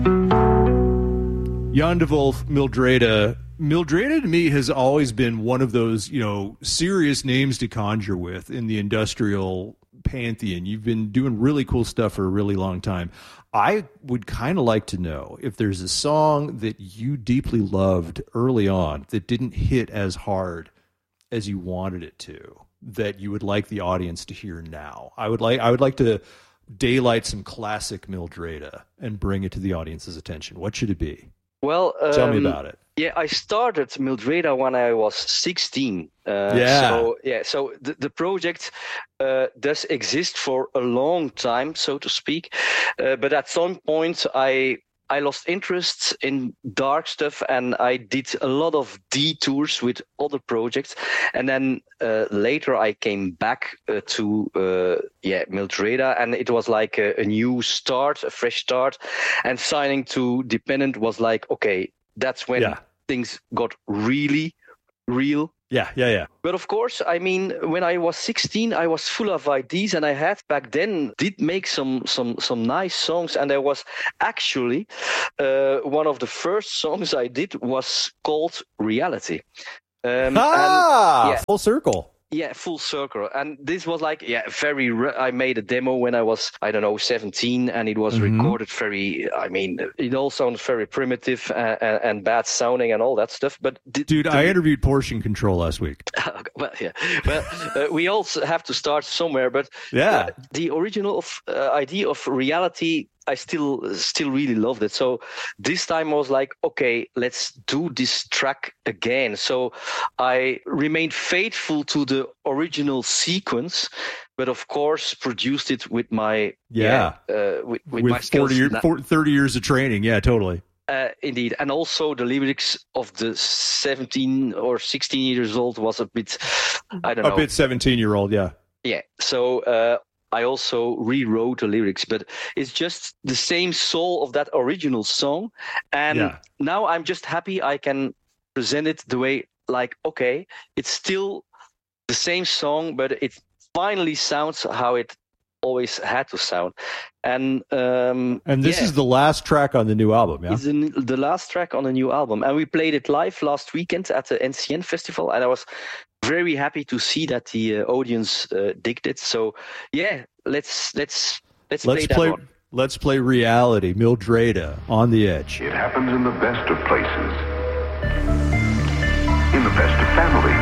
Jan de Wolf, Mildreda. Mildreda to me has always been one of those, serious names to conjure with in the industrial pantheon. You've been doing really cool stuff for a really long time. I would kind of like to know if there's a song that you deeply loved early on that didn't hit as hard as you wanted it to, that you would like the audience to hear now. I would like to daylight some classic Mildreda and bring it to the audience's attention. What should it be? Well, tell me about it. Yeah, I started Mildreda when I was 16. So the project does exist for a long time, so to speak. But at some point, I lost interest in dark stuff, and I did a lot of detours with other projects. And then later I came back to Mildreda, and it was like a new start, a fresh start. And signing to Dependent was like, okay, that's when things got really real. Yeah. But of course, I mean, when I was 16, I was full of ideas, and I had back then did make some nice songs. And there was actually one of the first songs I did was called Reality. Full circle. Yeah, full circle. And this was like, I made a demo when I was, 17, and it was recorded it all sounds very primitive and bad sounding and all that stuff. But I interviewed Portion Control last week. We also have to start somewhere. But the original idea of Reality, I still really loved it. So this time I was like, okay, let's do this track again. So I remained faithful to the original sequence, but of course produced it with my with my skills. 30 years of training. Yeah, totally. Indeed. And also the lyrics of the 17 or 16 years old was a bit, I don't know. A bit 17-year-old, yeah. Yeah. So I also rewrote the lyrics, but it's just the same soul of that original song. And now I'm just happy I can present it the way, like, okay, it's still the same song, but it finally sounds how it always had to sound. And this is the last track on the new album, yeah? It's the last track on the new album. And we played it live last weekend at the NCN Festival, and I was very happy to see that the audience digged it. So let's play that one. Let's play Reality, Mildreda, On the Edge. It happens in the best of places, in the best of families,